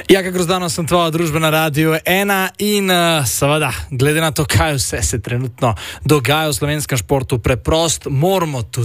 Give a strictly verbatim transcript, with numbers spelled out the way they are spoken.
Ja, kako zdano sem tvoja družba na Radiu ena in uh, seveda, glede na to, kaj vse se trenutno dogaja v slovenskem športu, preprost moramo tudi